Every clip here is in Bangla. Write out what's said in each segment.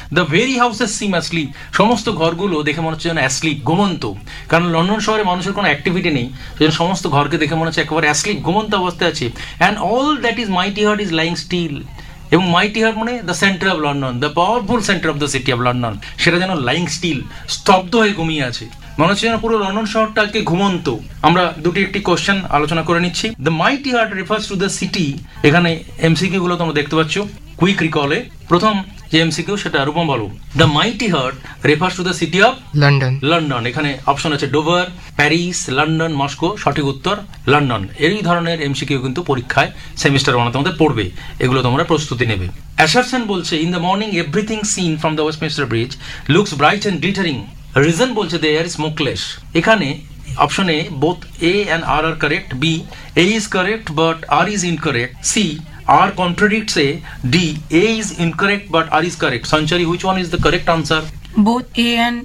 The very houses SIM asleep, সমস্ত ঘরগুলো দেখে মনে হচ্ছে যেন অ্যাসলিপ, ঘুমন্ত, কারণ লন্ডন শহরে মানুষের কোনো অ্যাক্টিভিটি নেই, সেজন্য সমস্ত ঘরকে দেখে মনে হচ্ছে একেবারে অ্যাসলিপ, ঘুমন্ত অবস্থায় আছে। And all that is মাইটি heart is lying still, এবং মাইটি হার্ট মানে the centre of London, the powerful centre of the city of London, সেটা যেন লাইং স্টিল, স্তব্ধ হয়ে ঘুমিয়ে আছে, মনে হচ্ছে যেন পুরো লন্ডন শহরটা আজকে ঘুমন্ত। আমরা একটি কোশ্চেন আলোচনা করে নিচ্ছি। The mighty heart refers to the city, এখানে এমসিকিউ গুলো তোমরা দেখতে পাচ্ছ কুইক রিকলে। প্রথম যে এমসিকিউ সেটা রূপম বলো। The mighty heart refers to the city of London. London, এখানে অপশন আছে ডোভার, প্যারিস, লন্ডন, মস্কো। সঠিক উত্তর লন্ডন। এই ধরনের এমসিকিউ কিন্তু পরীক্ষায় সেমিস্টার ওয়ানে তোমাদের পড়বে, এগুলো তোমরা প্রস্তুতি নেবে। অ্যাসারসন বলছে in the morning everything scene from the Westminster bridge looks bright and glittering. Reason বলছে দে আর স্মোকলেস। এখানে option A both A and R R correct, B A is correct but R is incorrect, C R contradicts A, D A is incorrect but R is correct. Sanchari, which one is the correct answer? Both A and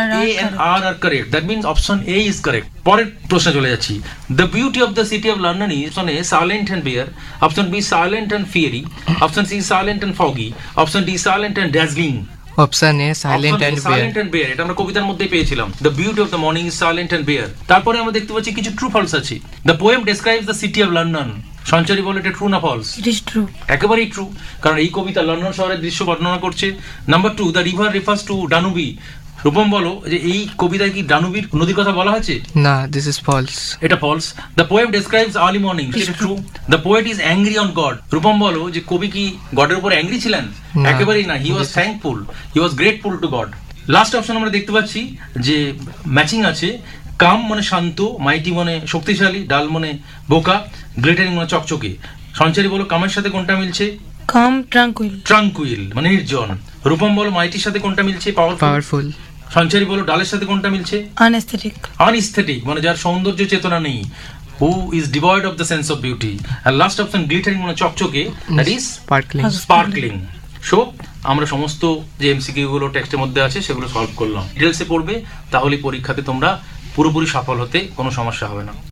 R are correct. That means option A is correct. পরের প্রশ্নে চলে যাচ্ছি। The beauty of the city of London is option A silent and bare, option B silent and fiery, option C silent and foggy, option D silent and dazzling. Option A silent and bear, এটা আমরা কবিতার মধ্যে পেয়েছিলাম। The beauty of the morning is silent and bear. তারপরে আমরা দেখতে পাচ্ছি কিছু ট্রু ফলস আছে। The poem describes the city of London. সঞ্চারী বলে এটা ট্রু না ফলস? It is true. একেবারেই ট্রু, কারণ এই কবিতা লন্ডন শহরের দৃশ্য বর্ণনা করছে। Number 2, the river refers to ডানুবি। Rupam বলো যে এই কবিতায় কি ডানুবির নদীর কথা বলা হয়েছে? না, দিস ইজ ফলস। এটা false. The poem describes early morning, এটা true. The poet is angry on god. Rupam বলো যে কবি কি গডের উপর অ্যাংরি ছিলেন? একেবারেই না, হি ওয়াজ thankful, he was grateful to god. Last option আমরা দেখতে পাচ্ছি যে ম্যাচিং আছে। কাম মানে শান্ত, মাইটি মানে শক্তিশালী, ডাল মানে বোকা, গ্লিটারিং মানে চকচকে। সঞ্চারী বলো কামের সাথে কোনটা মিলছে? Calm, tranquil. ট্রাঙ্কুইল মানে নির্জন। রূপম বলো মাইটির সাথে কোনটা মিলছে? পাওয়ারফুল। সঞ্চারী বলো ডালের সাথে কোনটা মিলছে? Anesthetic. আনএস্থেটিক মানে যার সৌন্দর্য চেতনা নেই, who is devoid of the sense of beauty. R last option glittering মানে চকচকে, দ্যাট ইজ স্পার্কলিং। সো আমরা সমস্ত যে এমসিকিউ গুলো টেক্সটের মধ্যে আছে সেগুলো সলভ করলাম। ডিটেলসে পড়বে, তাহলে পরীক্ষাতে তোমরা পুরোপুরি সফল হতে কোনো সমস্যা হবে না।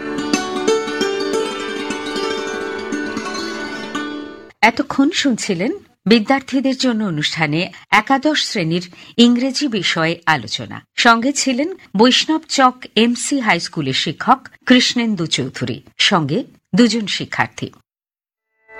এতক্ষণ শুনছিলেন বিদ্যার্থীদের জন্য অনুষ্ঠানে একাদশ শ্রেণীর ইংরেজি বিষয়ে আলোচনা। সঙ্গে ছিলেন বৈষ্ণব চক এমসি হাই স্কুলের শিক্ষক কৃষ্ণেন্দু চৌধুরী, সঙ্গে দুজন শিক্ষার্থী।